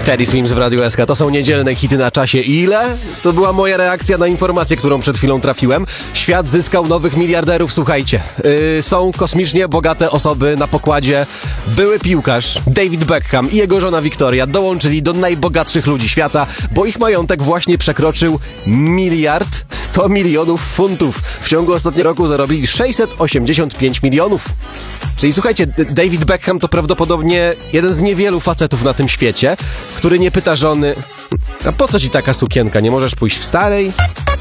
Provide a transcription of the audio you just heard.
Teddy Swims w Radiu SK. To są niedzielne hity na czasie. Ile? To była moja reakcja na informację, którą przed chwilą trafiłem. Świat zyskał nowych miliarderów, słuchajcie. Są kosmicznie bogate osoby na pokładzie. Były piłkarz David Beckham i jego żona Victoria dołączyli do najbogatszych ludzi świata, bo ich majątek właśnie przekroczył 1,1 mld funtów. W ciągu ostatniego roku zarobili 685 milionów. Czyli słuchajcie, David Beckham to prawdopodobnie jeden z niewielu facetów na tym świecie, który nie pyta żony: a po co ci taka sukienka, nie możesz pójść w starej?